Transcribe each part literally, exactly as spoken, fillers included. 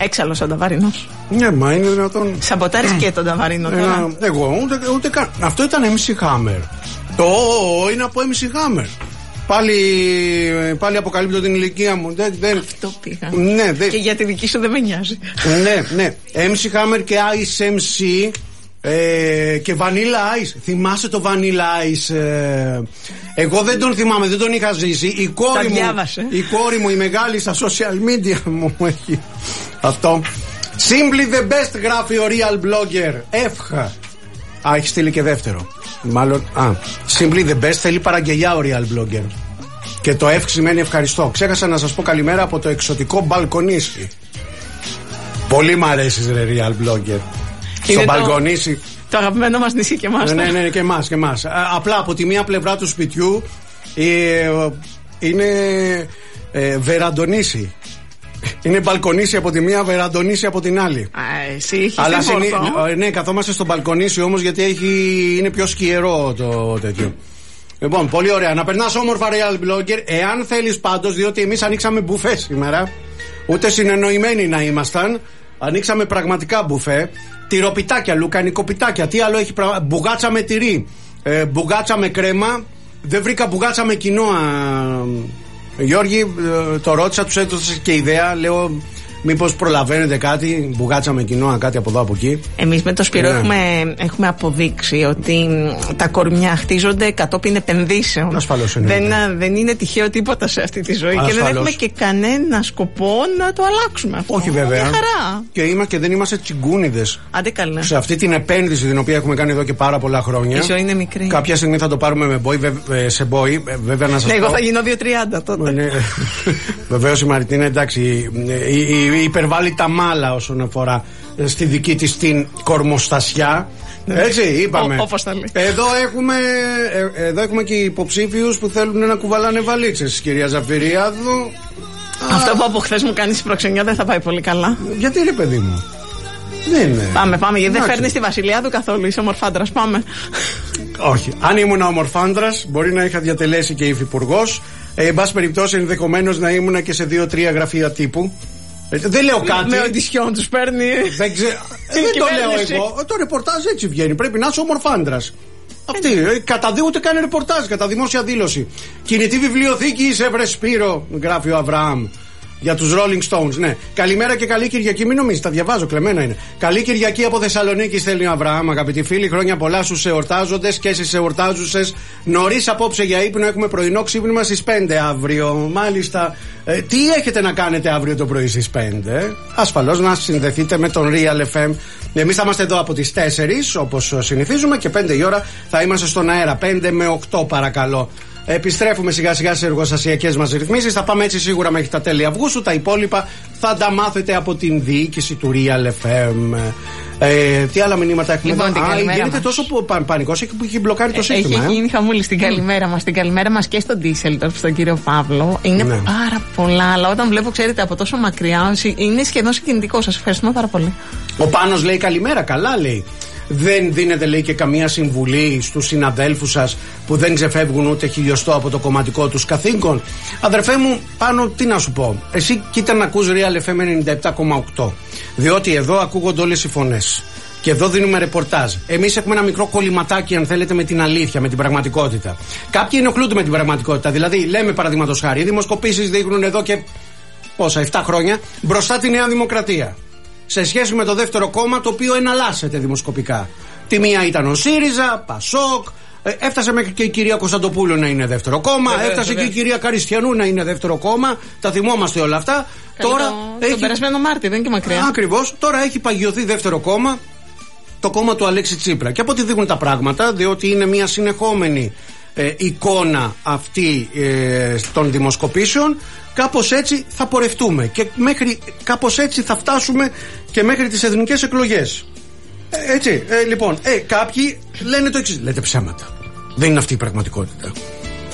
Έξαλλος ο Νταβαρίνος. Ναι, μα είναι δυνατόν. Σαμποτάρεις και τον Νταβαρίνο τώρα. Ε, εγώ ούτε, ούτε καν. Αυτό ήταν εμ σι Hammer. Το είναι από εμ σι Hammer. Πάλι, πάλι αποκαλύπτω την ηλικία μου. Δεν, δεν... Αυτό πήγα. Ναι, δεν... Και για τη δική σου δεν με νοιάζει. Ναι, ναι. εμ σι Hammer και Ice εμ σι ε, και Vanilla Ice. Θυμάσαι το Vanilla Ice? Ε, εγώ δεν τον θυμάμαι, δεν τον είχα ζήσει. Η κόρη, μου, η κόρη μου, η μεγάλη στα social media μου έχει αυτό. Simply the best, γράφει ο real blogger. Εύχα. Α, έχει στείλει και δεύτερο. Μάλλον, α, Simply the best θέλει παραγγελιά ο real blogger. Και το εύχ σημαίνει ευχαριστώ. Ξέχασα να σας πω καλημέρα από το εξωτικό μπαλκονίσι. Πολύ μ' αρέσεις ρε real blogger. Στο μπαλκονίσι. Το αγαπημένο μας νησί και εμάς. Ναι, ναι, ναι, και εμάς, και εμάς. Απλά από τη μία πλευρά του σπιτιού ε, είναι ε, βεραντονίσι. Είναι μπαλκονίσι από τη μία, βεραντονίσι από την άλλη. Α, εσύ έχεις Αλλά την ναι, καθόμαστε στο μπαλκονίσι όμως γιατί έχει, είναι πιο σκιερό το τέτοιο. Λοιπόν, πολύ ωραία. Να περνάς όμορφα real blogger. Εάν θέλεις πάντως, διότι εμείς ανοίξαμε μπουφέ σήμερα. Ούτε συνεννοημένοι να ήμασταν. Ανοίξαμε πραγματικά μπουφέ. Τυροπιτάκια, λουκανικοπιτάκια. Τι άλλο έχει? Πραγμα... Μπουγάτσα με τυρί. Ε, μπουγάτσα με κρέμα. Δεν βρήκα μπουγάτσα με κοινόα. Γιώργη, το ρώτησα, τους έδωσα και ιδέα. Λέω, μήπως προλαβαίνετε κάτι, μπουγάτσα με κοινόα, κάτι από εδώ από εκεί. Εμείς με το Σπύρο ναι. έχουμε, έχουμε αποδείξει ότι τα κορμιά χτίζονται κατόπιν επενδύσεων. Ασφαλώς είναι. Δεν, δεν είναι τυχαίο τίποτα σε αυτή τη ζωή. Ασφαλώς. Και δεν έχουμε και κανένα σκοπό να το αλλάξουμε αυτό. Όχι βέβαια. Μια χαρά. Και, είμα, και δεν είμαστε τσιγκούνιδες. Άντε καλά. Σε αυτή την επένδυση την οποία έχουμε κάνει εδώ και πάρα πολλά χρόνια. Η ζωή είναι μικρή. Κάποια στιγμή θα το πάρουμε με boy, βε, σε boy. Βέβαια να σας ναι, πω. εγώ θα γίνω δύο τριάντα τότε. Ναι, βεβαίως η Μαρτίνα, εντάξει, η, η, υπερβάλλει τα μάλα όσον αφορά στη δική της την κορμοστασιά. Έτσι είπαμε. Ό, όπως τα λέει. Εδώ έχουμε, ε, εδώ έχουμε και υποψήφιους που θέλουν να κουβαλάνε βαλίτσες, κυρία Ζαφυριάδου. Αυτό που από χθες μου κάνεις προξενιά δεν θα πάει πολύ καλά. Γιατί ρε παιδί μου? Δεν είναι. Πάμε, πάμε, γιατί δεν φέρνεις τη Βασιλιάδου καθόλου. Είσαι ομορφάντρας, πάμε. Όχι. Αν ήμουν ομορφάντρας, μπορεί να είχα διατελέσει και υφυπουργός. Ε, εν πάση περιπτώσει, ενδεχομένως να ήμουν και σε δύο-τρία γραφεία τύπου. Ε, δεν λέω κάτι. Με οντισιόν τους παίρνει. Δεν, ξε... δεν το λέω εγώ. Το ρεπορτάζ έτσι βγαίνει. Πρέπει να είσαι ομορφάντρας. Αυτή. Ε, κατά ούτε κάνει ρεπορτάζ, κατά δημόσια δήλωση. Κινητή βιβλιοθήκη είσαι, βρε Σπύρο, γράφει ο Αβραάμ. Για τους Rolling Stones, ναι. Καλημέρα και καλή Κυριακή. Μην νομίζεις, τα διαβάζω, κλεμμένα είναι. Καλή Κυριακή από Θεσσαλονίκη, στέλνει ο Αβραάμ. Αγαπητοί φίλοι, χρόνια πολλά στους εορτάζοντες και στις εορτάζουσες. Νωρίς απόψε για ύπνο, έχουμε πρωινό ξύπνημα στις πέντε αύριο. Μάλιστα. Ε, τι έχετε να κάνετε αύριο το πρωί στις πέντε? Ασφαλώς να συνδεθείτε με τον Real εφ εμ. Εμείς θα είμαστε εδώ από τις τέσσερις, όπως συνηθίζουμε, και πέντε η ώρα θα είμαστε στον αέρα. πέντε με οκτώ, παρακαλώ. Επιστρέφουμε σιγά σιγά στις εργοστασιακές μας ρυθμίσεις. Θα πάμε έτσι σίγουρα μέχρι τα τέλη Αυγούστου. Τα υπόλοιπα θα τα μάθετε από την διοίκηση του Real εφ εμ. Ε, τι άλλα μηνύματα έχουμε λοιπόν, εδώ? Α, γίνεται μας. Τόσο πα, πανικός που έχει μπλοκάρει το ε, σύστημα. Έχει ε. γίνει χαμούλη στην καλημέρα μας. Την καλημέρα μας και στον Ντίσσελντορφ, στον κύριο Παύλο. Είναι ναι. πάρα πολλά, αλλά όταν βλέπω, ξέρετε, από τόσο μακριά, είναι σχεδόν συγκινητικό. Σας ευχαριστούμε πάρα πολύ. Ο Πάνος λέει καλημέρα, καλά λέει. Δεν δίνετε, λέει, και καμία συμβουλή στους συναδέλφους σας που δεν ξεφεύγουν ούτε χιλιοστό από το κομματικό τους καθήκον? Αδερφέ μου, Πάνο, τι να σου πω. Εσύ κοίτα να ακούς Real εφ εμ ενενήντα επτά κόμμα οκτώ. Διότι εδώ ακούγονται όλες οι φωνές. Και εδώ δίνουμε ρεπορτάζ. Εμείς έχουμε ένα μικρό κολληματάκι, αν θέλετε, με την αλήθεια, με την πραγματικότητα. Κάποιοι ενοχλούνται με την πραγματικότητα. Δηλαδή, λέμε παραδείγματος χάρη, οι δημοσκοπήσεις δείχνουν εδώ και πόσα, επτά χρόνια μπροστά τη Νέα Δημοκρατία. Σε σχέση με το δεύτερο κόμμα, το οποίο εναλλάσσεται δημοσκοπικά. Τη μία ήταν ο ΣΥΡΙΖΑ, Πασόκ, ε, έφτασε μέχρι και η κυρία Κωνσταντοπούλου να είναι δεύτερο κόμμα, ε, έφτασε ε, και η κυρία Καριστιανού να είναι δεύτερο κόμμα. Τα θυμόμαστε όλα αυτά. Καλό, τώρα τον έχει... περασμένο Μάρτιο, δεν είναι και μακριά. Ακριβώς, τώρα έχει παγιωθεί δεύτερο κόμμα, το κόμμα του Αλέξη Τσίπρα. Και από ό,τι δείχνουν τα πράγματα, διότι είναι μια συνεχόμενη ε, εικόνα αυτή ε, των δημοσκοπήσεων, κάπως έτσι θα πορευτούμε και μέχρι, κάπως έτσι θα φτάσουμε και μέχρι τις εθνικές εκλογές. Ε, έτσι, ε, λοιπόν, ε, κάποιοι λένε το εξής. Λέτε ψέματα. Δεν είναι αυτή η πραγματικότητα.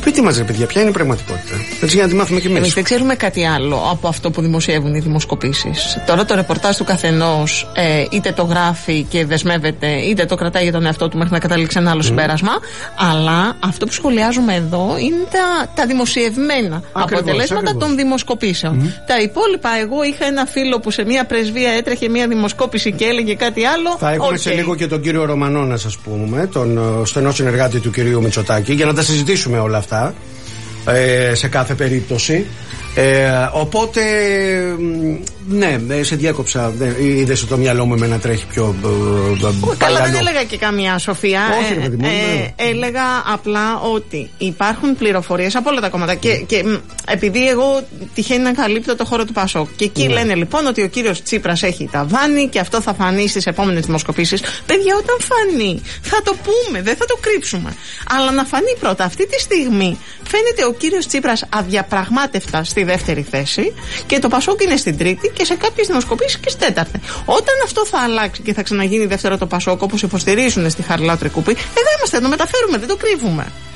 Πείτε μας, ρε παιδιά, ποια είναι η πραγματικότητα. Έτσι για να τη μάθουμε κι εμείς. Εμείς δεν ξέρουμε κάτι άλλο από αυτό που δημοσιεύουν οι δημοσκοπήσεις. Τώρα το ρεπορτάζ του καθενός ε, είτε το γράφει και δεσμεύεται, είτε το κρατάει για τον εαυτό του μέχρι να καταλήξει ένα άλλο mm. συμπέρασμα. Αλλά αυτό που σχολιάζουμε εδώ είναι τα, τα δημοσιευμένα ακριβώς, αποτελέσματα ακριβώς. των δημοσκοπήσεων. Mm. Τα υπόλοιπα, εγώ είχα ένα φίλο που σε μια πρεσβεία έτρεχε μια δημοσκόπηση και έλεγε κάτι άλλο. Θα έχουμε okay. σε λίγο και τον κύριο Ρωμανό, να σας πούμε, τον στενό συνεργάτη του κυρίου Μητσοτάκη, για να τα συζητήσουμε όλα αυτά ε, σε κάθε περίπτωση. Ε, οπότε, ναι, σε διάκοψα. Είδες το μυαλό μου εμένα τρέχει πιο. Ε, καλά, δεν έλεγα και καμία σοφία. Όχι, ρε παιδί μου, ε, ναι. ε, έλεγα απλά ότι υπάρχουν πληροφορίες από όλα τα κόμματα. Και, και επειδή εγώ τυχαίνει να καλύπτω το χώρο του Πασόκ. Και εκεί ναι. λένε λοιπόν ότι ο κύριος Τσίπρας έχει ταβάνι και αυτό θα φανεί στις επόμενες δημοσκοπήσεις. Παιδιά, όταν φανεί, θα το πούμε, δεν θα το κρύψουμε. Αλλά να φανεί πρώτα. Αυτή τη στιγμή φαίνεται ο κύριος Τσίπρας αδιαπραγμάτευτα στη δεύτερη θέση και το Πασόκ είναι στην τρίτη και σε κάποιες δημοσκοπήσεις και στην τέταρτη. Όταν αυτό θα αλλάξει και θα ξαναγίνει δεύτερο το Πασόκ, όπως υποστηρίζουν στη Χαριλάου Τρικούπη, εδώ είμαστε, το μεταφέρουμε, δεν το κρύβουμε.